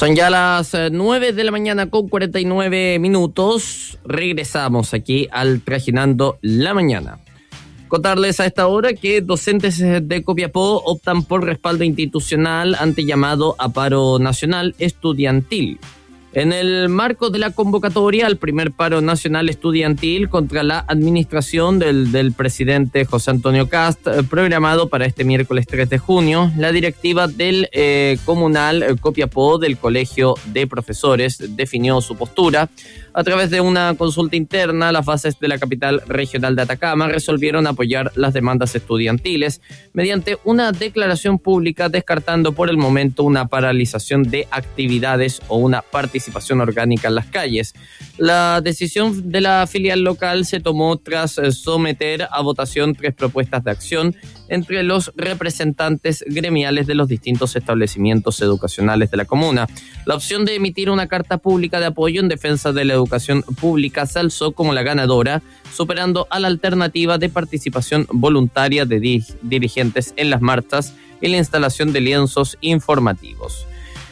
Son ya las 9 de la mañana con 49 minutos. Regresamos aquí al Trajinando la Mañana. Contarles a esta hora que docentes de Copiapó optan por respaldo institucional ante llamado a paro nacional estudiantil. En el marco de la convocatoria al primer paro nacional estudiantil contra la administración del presidente José Antonio Kast, programado para este miércoles 3 de junio, la directiva del comunal Copiapó del Colegio de Profesores definió su postura. A través de una consulta interna, las bases de la capital regional de Atacama resolvieron apoyar las demandas estudiantiles mediante una declaración pública, descartando por el momento una paralización de actividades o una participación orgánica en las calles. La decisión de la filial local se tomó tras someter a votación 3 propuestas de acción entre los representantes gremiales de los distintos establecimientos educacionales de la comuna. La opción de emitir una carta pública de apoyo en defensa de la educación pública se alzó como la ganadora, superando a la alternativa de participación voluntaria de dirigentes en las marchas y la instalación de lienzos informativos.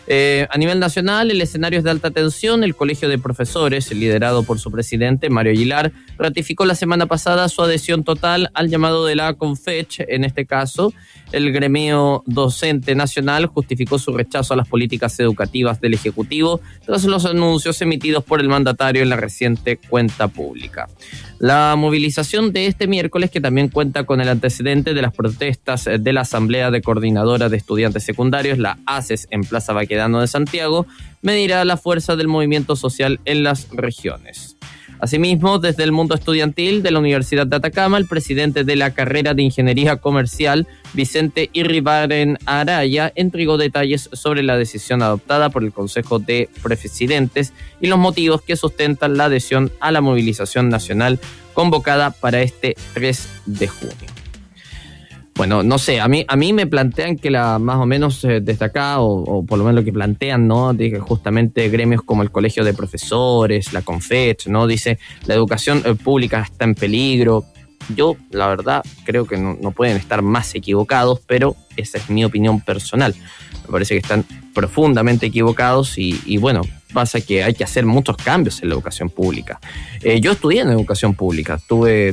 A nivel nacional, el escenario es de alta tensión. El Colegio de Profesores, liderado por su presidente, Mario Aguilar, ratificó la semana pasada su adhesión total al llamado de la CONFECH. En este caso, el gremio docente nacional justificó su rechazo a las políticas educativas del Ejecutivo tras los anuncios emitidos por el mandatario en la reciente cuenta pública. La movilización de este miércoles, que también cuenta con el antecedente de las protestas de la Asamblea de Coordinadora de Estudiantes Secundarios, la ACES, en Plaza Baquedano de Santiago, medirá la fuerza del movimiento social en las regiones. Asimismo, desde el mundo estudiantil de la Universidad de Atacama, el presidente de la carrera de Ingeniería Comercial, Vicente Irribaren Araya, entregó detalles sobre la decisión adoptada por el Consejo de Presidentes y los motivos que sustentan la adhesión a la movilización nacional convocada para este 3 de junio. Bueno, no sé, a mí me plantean que más o menos desde acá, o por lo menos lo que plantean, ¿no? De que justamente gremios como el Colegio de Profesores, la CONFECH, ¿no? Dice, la educación pública está en peligro. Yo, la verdad, creo que no pueden estar más equivocados, pero esa es mi opinión personal. Me parece que están profundamente equivocados y bueno, pasa que hay que hacer muchos cambios en la educación pública. Yo estudié en educación pública, tuve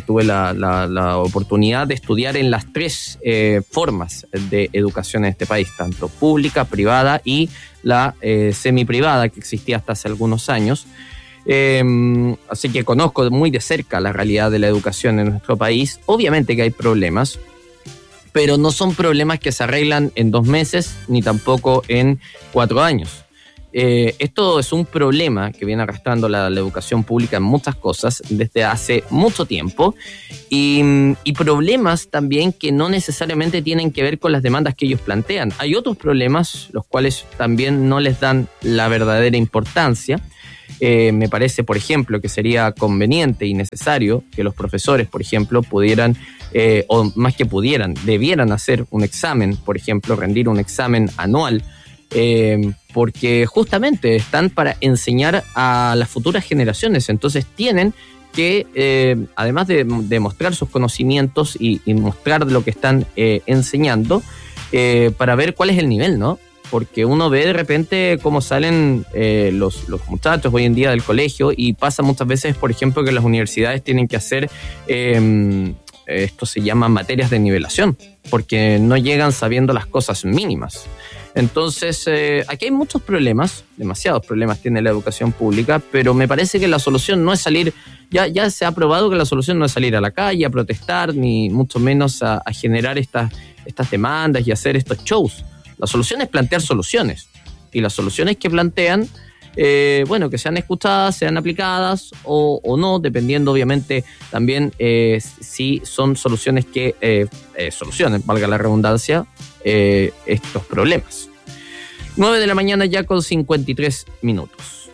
la oportunidad de estudiar en las 3 formas de educación en este país, tanto pública, privada y la semiprivada que existía hasta hace algunos años. Así que conozco muy de cerca la realidad de la educación en nuestro país. Obviamente que hay problemas, pero no son problemas que se arreglan en 2 meses ni tampoco en 4 años. Esto es un problema que viene arrastrando la educación pública en muchas cosas desde hace mucho tiempo y problemas también que no necesariamente tienen que ver con las demandas que ellos plantean. Hay otros problemas los cuales también no les dan la verdadera importancia. Me parece, por ejemplo, que sería conveniente y necesario que los profesores, por ejemplo, pudieran, o más que pudieran, debieran hacer un examen, por ejemplo, rendir un examen anual, porque justamente están para enseñar a las futuras generaciones. Entonces tienen que, además de mostrar sus conocimientos y mostrar lo que están enseñando, para ver cuál es el nivel, ¿no? Porque uno ve de repente cómo salen los muchachos hoy en día del colegio y pasa muchas veces, por ejemplo, que las universidades tienen que hacer, esto se llama materias de nivelación, porque no llegan sabiendo las cosas mínimas. Entonces, aquí hay muchos problemas, demasiados problemas tiene la educación pública, pero me parece que la solución no es salir, ya se ha probado que la solución no es salir a la calle a protestar, ni mucho menos a generar estas demandas y hacer estos shows. La solución es plantear soluciones, y las soluciones que plantean, que sean escuchadas, sean aplicadas o no, dependiendo obviamente también si son soluciones que solucionen, valga la redundancia, estos problemas. 9 de la mañana ya con 53 minutos.